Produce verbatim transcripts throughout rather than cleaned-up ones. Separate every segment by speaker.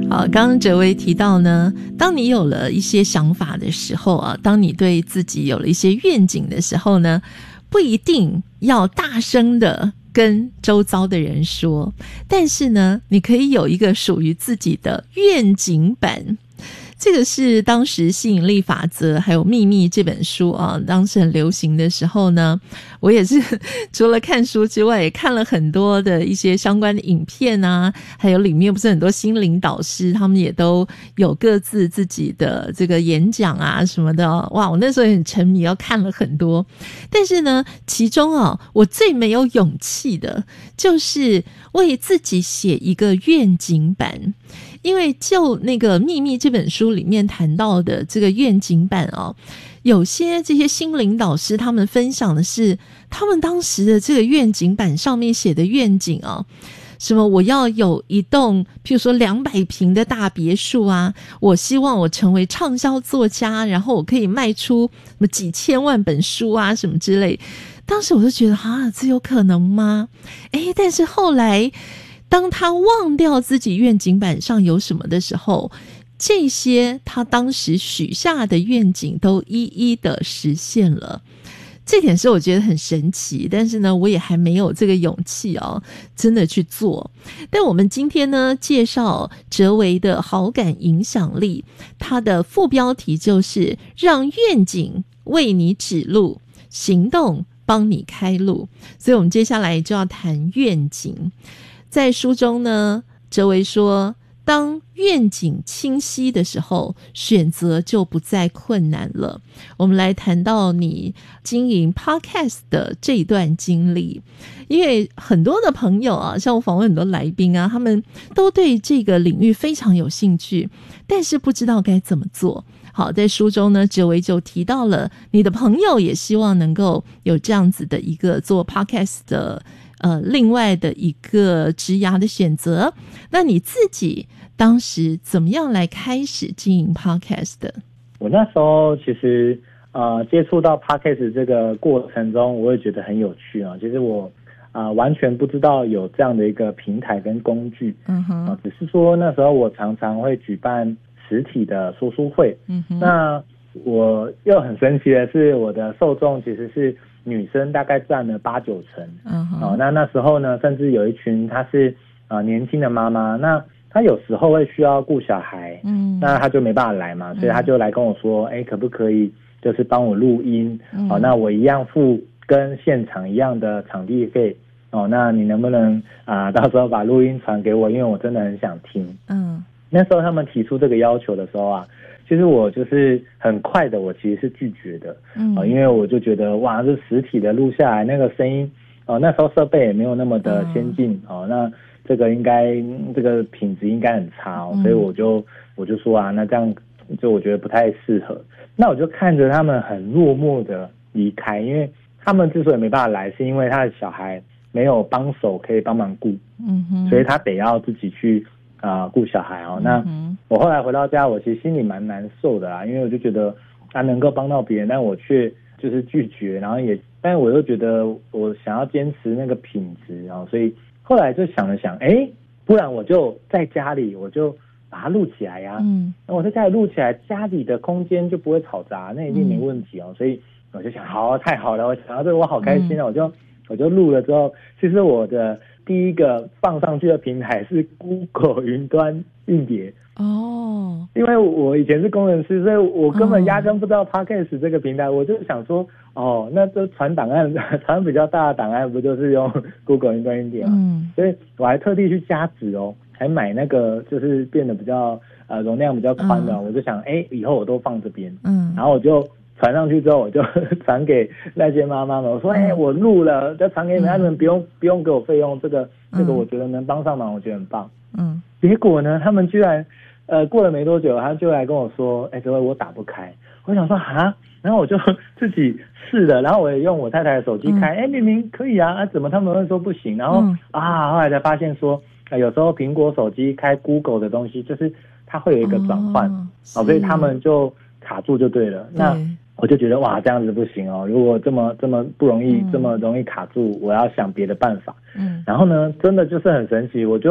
Speaker 1: 好，刚刚哲维提到呢，当你有了一些想法的时候啊，当你对自己有了一些愿景的时候呢，不一定要大声的跟周遭的人说，但是呢，你可以有一个属于自己的愿景版。这个是当时吸引力法则还有秘密这本书啊，当时很流行的时候呢，我也是除了看书之外也看了很多的一些相关的影片啊，还有里面不是很多心灵导师他们也都有各自自己的这个演讲啊什么的。哇，我那时候也很沉迷，要看了很多。但是呢，其中啊我最没有勇气的就是为自己写一个愿景版。因为就那个秘密这本书里面谈到的这个愿景版哦，有些这些心灵导师他们分享的是他们当时的这个愿景版上面写的愿景哦，什么我要有一栋譬如说两百平的大别墅啊，我希望我成为畅销作家，然后我可以卖出什么几千万本书啊什么之类。当时我就觉得啊，这有可能吗？诶，但是后来当他忘掉自己愿景板上有什么的时候，这些他当时许下的愿景都一一的实现了。这点是我觉得很神奇，但是呢，我也还没有这个勇气哦，真的去做。但我们今天呢，介绍哲维的好感影响力，它的副标题就是让愿景为你指路，行动帮你开路。所以我们接下来就要谈愿景。在书中呢，哲维说，当愿景清晰的时候，选择就不再困难了。我们来谈到你经营 podcast 的这一段经历，因为很多的朋友啊，像我访问很多来宾啊，他们都对这个领域非常有兴趣，但是不知道该怎么做。好，在书中呢，哲维就提到了你的朋友也希望能够有这样子的一个做 podcast 的呃，另外的一个职涯的选择。那你自己当时怎么样来开始经营 podcast 的？
Speaker 2: 我那时候其实呃接触到 podcast 这个过程中，我也觉得很有趣啊。其实我啊、呃、完全不知道有这样的一个平台跟工具，嗯哼，啊、只是说那时候我常常会举办实体的说书会，嗯哼，那我又很神奇的是，我的受众其实是女生，大概占了八九成。嗯、uh-huh. 哦，那那时候呢，甚至有一群她是呃年轻的妈妈，那她有时候会需要顾小孩，嗯，那她就没办法来嘛，所以她就来跟我说，哎、嗯，可不可以就是帮我录音？嗯，哦，那我一样付跟现场一样的场地费。哦，那你能不能啊、呃，到时候把录音传给我？因为我真的很想听。嗯，那时候他们提出这个要求的时候啊。其实我就是很快的，我其实是拒绝的，嗯、呃，因为我就觉得哇，这实体的录下来那个声音，哦、呃，那时候设备也没有那么的先进，哦、呃，那这个应该这个品质应该很差哦，嗯、所以我就我就说啊，那这样就我觉得不太适合。那我就看着他们很落寞的离开，因为他们之所以没办法来，是因为他的小孩没有帮手可以帮忙顾，嗯哼，所以他得要自己去。啊、呃，顾小孩哦，那我后来回到家，我其实心里蛮难受的啦，因为我就觉得他、啊、能够帮到别人，但我却就是拒绝，然后也，但是我又觉得我想要坚持那个品质，然后所以后来就想了想，哎，不然我就在家里，我就把它录起来呀、啊，嗯，那我在家里录起来，家里的空间就不会吵杂，那一定没问题哦，嗯、所以我就想，好，太好了，我想到这个我好开心啊、嗯，我就我就录了之后，其实我的。第一个放上去的平台是 Google 云端硬碟哦，因为我以前是工程师，所以我根本压根不知道 Podcast 这个平台，哦、我就想说，哦，那这传档案，传比较大的档案不就是用 Google 云端硬碟吗？嗯，所以我还特地去加值哦，还买那个就是变得比较呃容量比较宽的，嗯、我就想，哎，以后我都放这边，嗯，然后我就。传上去之后，我就传给那些妈妈们，我说：“哎、欸，我录了，就传给你们，他们不用不用给我费用，这个这个我觉得能帮上忙，我觉得很棒。”嗯，结果呢，他们居然呃过了没多久，他就来跟我说：“哎、欸，这位我打不开。”我想说啊，然后我就自己试了，然后我也用我太太的手机开，哎、嗯欸，明明可以啊，啊怎么他们会说不行？然后、嗯、啊，后来才发现说，呃、有时候苹果手机开 Google 的东西，就是它会有一个转换，哦，哦，所以他们就卡住就对了。对，那我就觉得哇，这样子不行哦！如果这么这么不容易，嗯、这么容易卡住，我要想别的办法。嗯，然后呢，真的就是很神奇，我就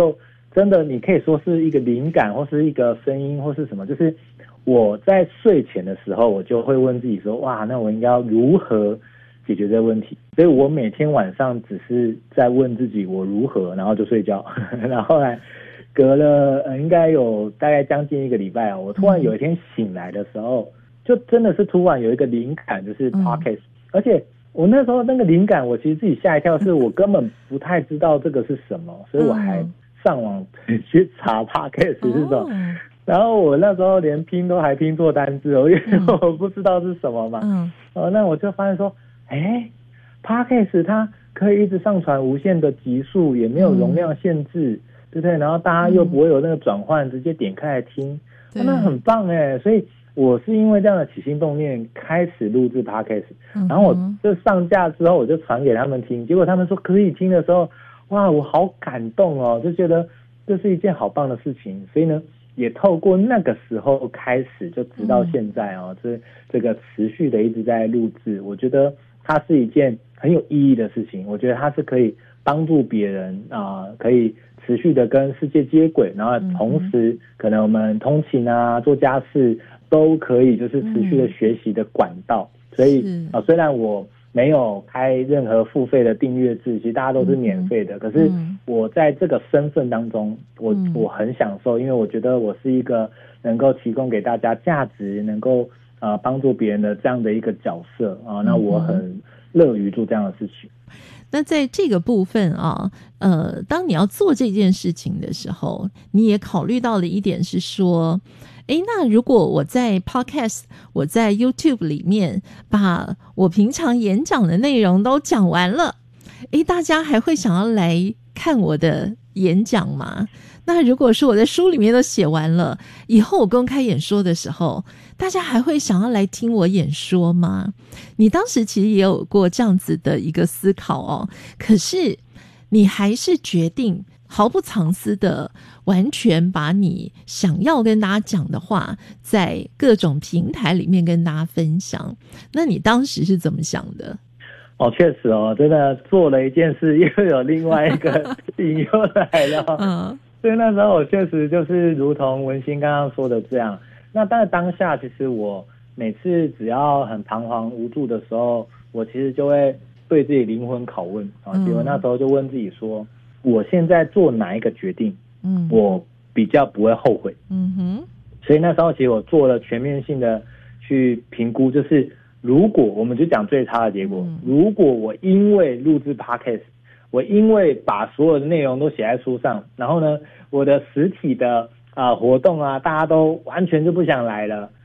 Speaker 2: 真的你可以说是一个灵感或是一个声音或是什么，就是我在睡前的时候我就会问自己说，哇，那我应该要如何解决这个问题。所以我每天晚上只是在问自己我如何，然后就睡觉然后后来隔了、呃、应该有大概将近一个礼拜哦，我突然有一天醒来的时候、嗯、就真的是突然有一个灵感，就是 podcast、嗯、而且我那时候那个灵感我其实自己吓一跳，是我根本不太知道这个是什么，所以我还上网去查 podcast 是什么、嗯，然后我那时候连拼都还拼错单字哦，因为我不知道是什么嘛。嗯。呃，那我就发现说，哎 ，Podcast 它可以一直上传无限的集数，也没有容量限制，嗯、对不对？然后大家又不会有那个转换，嗯、直接点开来听，嗯、那很棒哎。所以我是因为这样的起心动念开始录制 Podcast，、嗯、然后我就上架之后我就传给他们听，结果他们说可以听的时候，哇，我好感动哦，就觉得这是一件好棒的事情。所以呢，也透过那个时候开始，就直到现在哦，这、嗯、这个持续的一直在录制，我觉得它是一件很有意义的事情。我觉得它是可以帮助别人啊、呃，可以持续的跟世界接轨，然后同时可能我们通勤啊、做家事都可以就是持续的学习的管道。嗯、所以啊、呃，虽然我没有开任何付费的订阅制，其实大家都是免费的、嗯、可是我在这个身份当中我、嗯、我很享受，因为我觉得我是一个能够提供给大家价值，能够呃帮助别人的这样的一个角色啊、呃，那我很乐于做这样的事情。
Speaker 1: 那在这个部分啊，呃，当你要做这件事情的时候，你也考虑到了一点是说，诶，那如果我在 podcast 我在 YouTube 里面把我平常演讲的内容都讲完了，诶，大家还会想要来看我的演讲吗？那如果是我在书里面都写完了，以后我公开演说的时候，大家还会想要来听我演说吗？你当时其实也有过这样子的一个思考哦，可是你还是决定毫不藏私的完全把你想要跟大家讲的话在各种平台里面跟大家分享。那你当时是怎么想的？
Speaker 2: 哦，确实哦，真的做了一件事又有另外一个引诱来了。嗯，所以那时候我确实就是如同文心刚刚说的这样。那但是当下其实我每次只要很彷徨无助的时候，我其实就会对自己灵魂拷问啊。结果那时候就问自己说，我现在做哪一个决定，嗯，我比较不会后悔。嗯哼。所以那时候其实我做了全面性的去评估，就是如果我们就讲最差的结果，嗯、如果我因为录制 podcast， 我因为把所有的内容都写在书上，然后呢，我的实体的啊、呃、活动啊，大家都完全就不想来了，